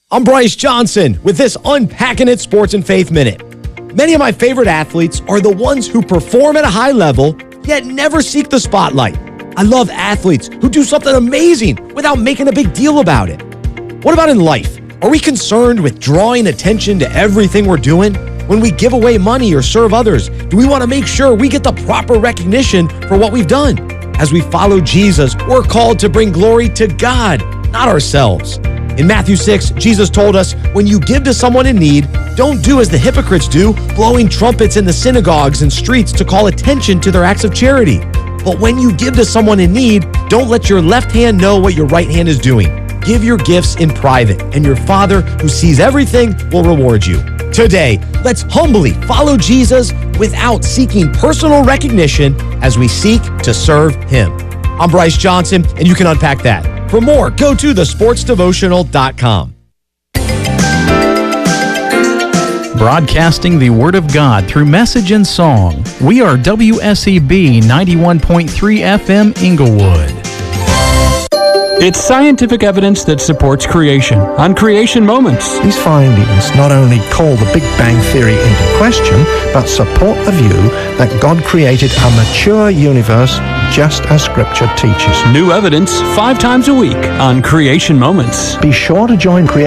I'm Bryce Johnson with this Unpacking It Sports and Faith Minute. Many of my favorite athletes are the ones who perform at a high level, yet never seek the spotlight. I love athletes who do something amazing without making a big deal about it. What about in life? Are we concerned with drawing attention to everything we're doing? When we give away money or serve others, do we want to make sure we get the proper recognition for what we've done? As we follow Jesus, we're called to bring glory to God, not ourselves. In Matthew 6, Jesus told us, when you give to someone in need, don't do as the hypocrites do, blowing trumpets in the synagogues and streets to call attention to their acts of charity. But when you give to someone in need, don't let your left hand know what your right hand is doing. Give your gifts in private, and your Father, who sees everything, will reward you. Today, let's humbly follow Jesus without seeking personal recognition as we seek to serve Him. I'm Bryce Johnson, and you can unpack that. For more, go to thesportsdevotional.com. Broadcasting the Word of God through message and song. We are WSEB 91.3 FM Inglewood. It's scientific evidence that supports creation on Creation Moments. These findings not only call the Big Bang Theory into question, but support the view that God created a mature universe just as Scripture teaches. New evidence 5 times a week on Creation Moments. Be sure to join